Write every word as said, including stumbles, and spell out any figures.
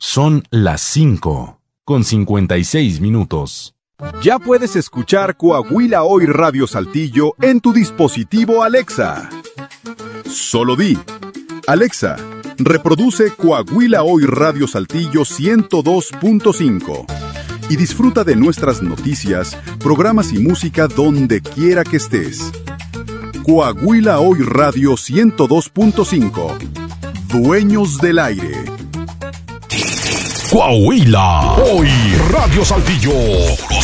Son las cinco, con cincuenta y seis minutos. Ya puedes escuchar Coahuila Hoy Radio Saltillo en tu dispositivo Alexa. Solo di: Alexa, reproduce Coahuila Hoy Radio Saltillo ciento dos punto cinco y disfruta de nuestras noticias, programas y música donde quiera que estés. Coahuila Hoy Radio ciento dos punto cinco. Dueños del aire. Coahuila Hoy Radio Saltillo.